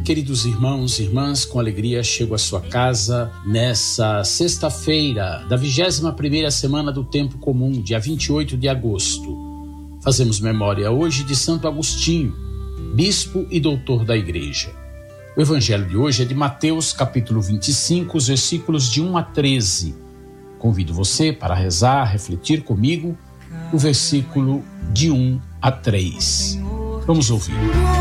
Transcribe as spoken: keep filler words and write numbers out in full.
queridos irmãos e irmãs, com alegria chego à sua casa nessa sexta-feira da vigésima primeira semana do Tempo Comum, dia vinte e oito de agosto. Fazemos memória hoje de Santo Agostinho, bispo e doutor da Igreja. O evangelho de hoje é de Mateus, capítulo vinte e cinco, os versículos de um a treze. Convido você para rezar, refletir comigo o versículo de um a três. Vamos ouvir.